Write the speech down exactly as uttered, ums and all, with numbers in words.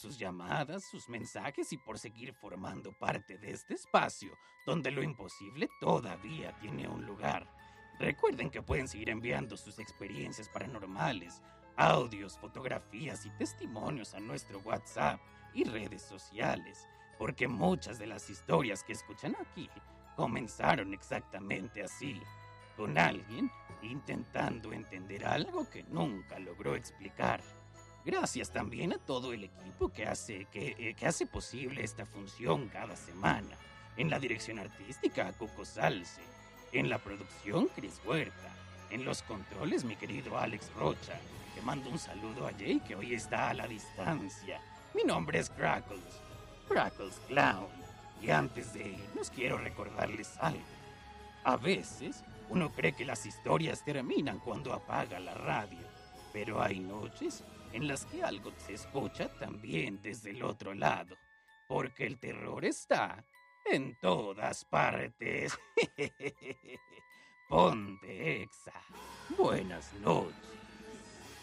sus llamadas, sus mensajes y por seguir formando parte de este espacio, donde lo imposible todavía tiene un lugar. Recuerden que pueden seguir enviando sus experiencias paranormales, audios, fotografías y testimonios a nuestro WhatsApp y redes sociales, porque muchas de las historias que escuchan aquí comenzaron exactamente así, con alguien intentando entender algo que nunca logró explicar. Gracias también a todo el equipo que hace, que, eh, que hace posible esta función cada semana. En la dirección artística, Coco Salce. En la producción, Chris Huerta. En los controles, mi querido Alex Rocha. Te mando un saludo a Jay, que hoy está a la distancia. Mi nombre es Crackles. Crackles Clown. Y antes de irnos, quiero recordarles algo. A veces, uno cree que las historias terminan cuando apaga la radio. Pero hay noches en las que algo se escucha también desde el otro lado, porque el terror está en todas partes. Ponte Exa. Buenas noches.